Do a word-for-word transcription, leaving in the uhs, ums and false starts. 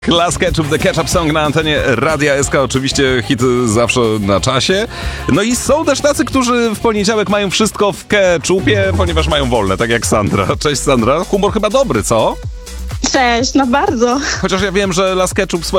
Last Ketchup, The Ketchup Song na antenie Radia S K, oczywiście hit zawsze na czasie. No i są też tacy, którzy w poniedziałek mają wszystko w ketchupie, ponieważ mają wolne, tak jak Sandra. Cześć Sandra, humor chyba dobry, co? Cześć, no bardzo. Chociaż ja wiem, że Last Ketchup